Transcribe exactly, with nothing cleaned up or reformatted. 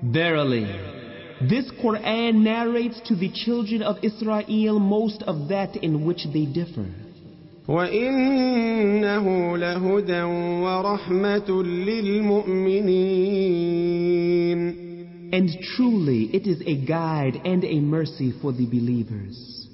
Verily, this Quran narrates to the children of Israel most of that in which they differ. وَإِنَّهُ لَهُدًى وَرَحْمَةٌ لِّلْمُؤْمِنِينَ And truly it is a guide and a mercy for the believers.